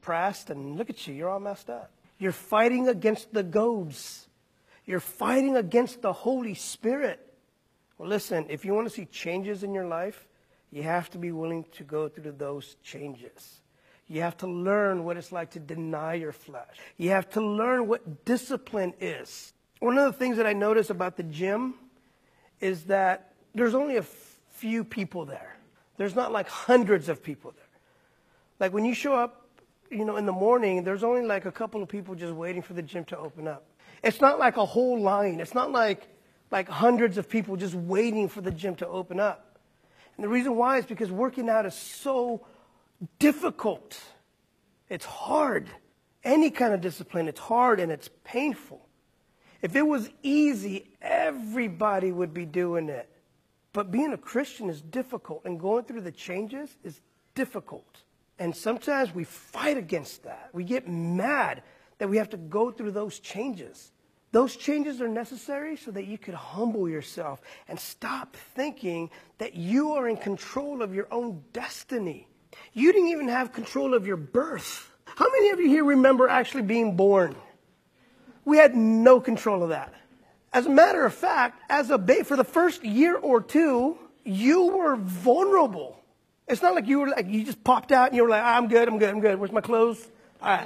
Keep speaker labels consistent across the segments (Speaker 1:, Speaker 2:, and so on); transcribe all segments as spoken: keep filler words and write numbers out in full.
Speaker 1: depressed, and look at you, you're all messed up. You're fighting against the goads. You're fighting against the Holy Spirit. Well, listen, if you want to see changes in your life, you have to be willing to go through those changes. You have to learn what it's like to deny your flesh. You have to learn what discipline is. One of the things that I notice about the gym is that there's only a few people there. There's not like hundreds of people there. Like when you show up, you know, in the morning, there's only like a couple of people just waiting for the gym to open up. It's not like a whole line. It's not like like hundreds of people just waiting for the gym to open up. And the reason why is because working out is so difficult. It's hard. Any kind of discipline, it's hard and it's painful. If it was easy, everybody would be doing it. But being a Christian is difficult, and going through the changes is difficult. And sometimes we fight against that. We get mad that we have to go through those changes. Those changes are necessary so that you could humble yourself and stop thinking that you are in control of your own destiny. You didn't even have control of your birth. How many of you here remember actually being born? We had no control of that. As a matter of fact, as a baby, for the first year or two, you were vulnerable. It's not like you were like you just popped out and you were like, I'm good, I'm good, I'm good. Where's my clothes? All right,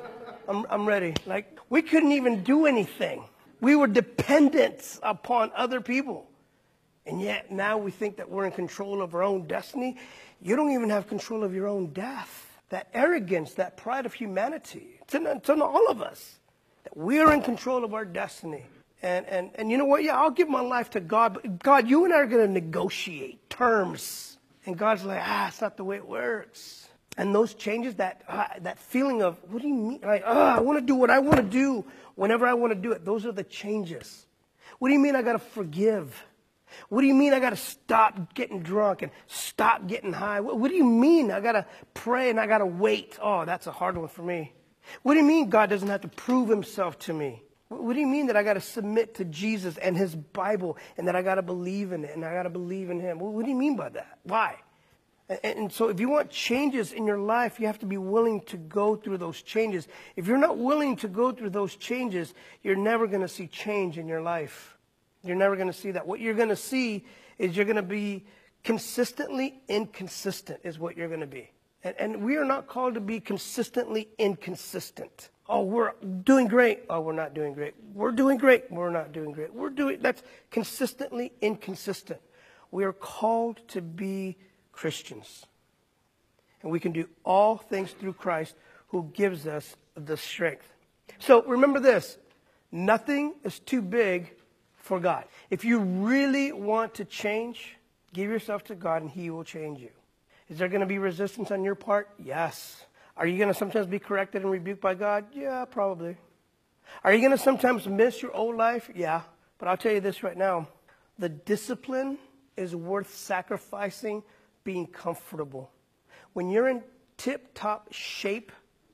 Speaker 1: I'm I'm ready. Like we couldn't even do anything. We were dependent upon other people. And yet now we think that we're in control of our own destiny. You don't even have control of your own death. That arrogance, that pride of humanity, it's in, it's in all of us. That we're in control of our destiny. And, and, and you know what? Yeah, I'll give my life to God. But God, you and I are going to negotiate terms. And God's like, ah, it's not the way it works. And those changes, that uh, that feeling of, what do you mean? Like, oh, I want to do what I want to do whenever I want to do it. Those are the changes. What do you mean I got to forgive? What do you mean I got to stop getting drunk and stop getting high? What, what do you mean I got to pray and I got to wait? Oh, that's a hard one for me. What do you mean God doesn't have to prove himself to me? What do you mean that I got to submit to Jesus and his Bible and that I got to believe in it and I got to believe in him? What do you mean by that? Why? And so if you want changes in your life, you have to be willing to go through those changes. If you're not willing to go through those changes, you're never going to see change in your life. You're never going to see that. What you're going to see is you're going to be consistently inconsistent is what you're going to be. And, and we are not called to be consistently inconsistent. Oh, we're doing great. Oh, we're not doing great. We're doing great. We're not doing great. We're doing, that's consistently inconsistent. We are called to be Christians. And we can do all things through Christ who gives us the strength. So remember this, nothing is too big for God. If you really want to change, give yourself to God and he will change you. Is there going to be resistance on your part? Yes. Are you going to sometimes be corrected and rebuked by God? Yeah, probably. Are you going to sometimes miss your old life? Yeah. But I'll tell you this right now. The discipline is worth sacrificing being comfortable. When you're in tip-top shape,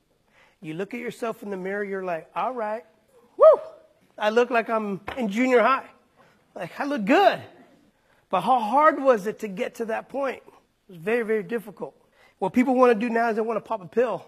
Speaker 1: you look at yourself in the mirror, you're like, all right, woo, I look like I'm in junior high. Like, I look good. But how hard was it to get to that point? It was very, very difficult. What people want to do now is they want to pop a pill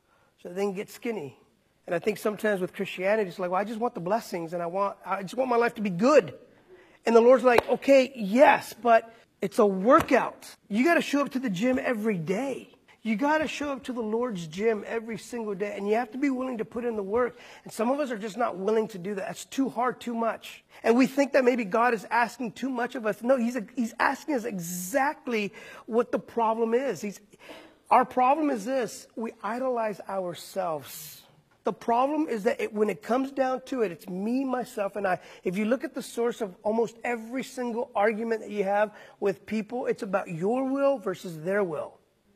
Speaker 1: so they can get skinny. And I think sometimes with Christianity, it's like, well, I just want the blessings and I want, I just want my life to be good. And the Lord's like, okay, yes, but it's a workout. You got to show up to the gym every day. You got to show up to the Lord's gym every single day. And you have to be willing to put in the work. And some of us are just not willing to do that. That's too hard, too much. And we think that maybe God is asking too much of us. No, he's, a, he's asking us exactly what the problem is. He's, our problem is this. We idolize ourselves. The problem is that it, when it comes down to it, it's me, myself, and I. If you look at the source of almost every single argument that you have with people, it's about your will versus their will.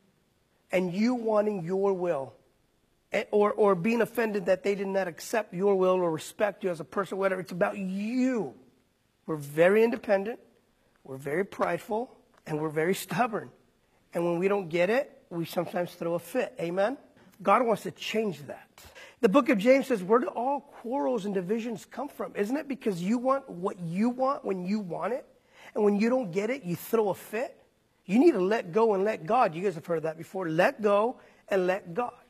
Speaker 1: And you wanting your will. Or, or being offended that they did not accept your will or respect you as a person, whatever. It's about you. We're very independent. We're very prideful. And we're very stubborn. And when we don't get it, we sometimes throw a fit. Amen? God wants to change that. The book of James says, where do all quarrels and divisions come from? Isn't it because you want what you want when you want it? And when you don't get it, you throw a fit? You need to let go and let God. You guys have heard that before. Let go and let God.